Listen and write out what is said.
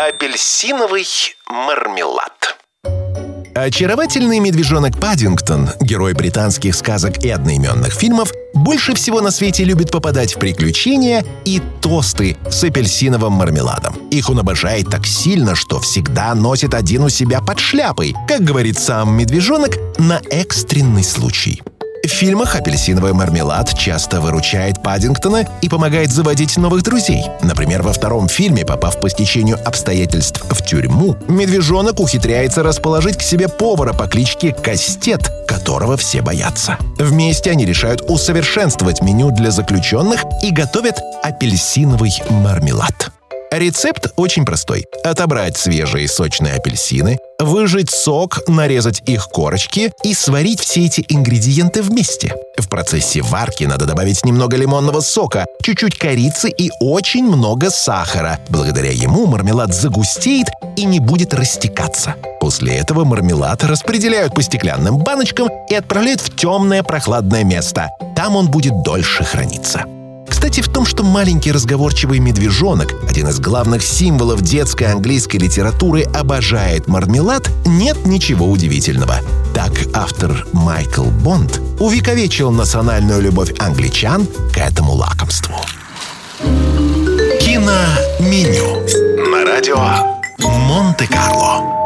Апельсиновый мармелад. Очаровательный медвежонок Паддингтон, герой британских сказок и одноименных фильмов, больше всего на свете любит попадать в приключения и тосты с апельсиновым мармеладом. Их он обожает так сильно, что всегда носит один у себя под шляпой, как говорит сам медвежонок, на экстренный случай. В фильмах апельсиновый мармелад часто выручает Паддингтона и помогает заводить новых друзей. Например, во втором фильме, попав по стечению обстоятельств в тюрьму, медвежонок ухитряется расположить к себе повара по кличке Кастет, которого все боятся. Вместе они решают усовершенствовать меню для заключенных и готовят апельсиновый мармелад. Рецепт очень простой. Отобрать свежие сочные апельсины, выжать сок, нарезать их корочки и сварить все эти ингредиенты вместе. В процессе варки надо добавить немного лимонного сока, чуть-чуть корицы и очень много сахара. Благодаря ему мармелад загустеет и не будет растекаться. После этого мармелад распределяют по стеклянным баночкам и отправляют в темное прохладное место. Там он будет дольше храниться. Кстати, в том, что маленький разговорчивый медвежонок, один из главных символов детской английской литературы, обожает мармелад, нет ничего удивительного. Так автор Майкл Бонд увековечил национальную любовь англичан к этому лакомству. Киноменю на радио Монте-Карло.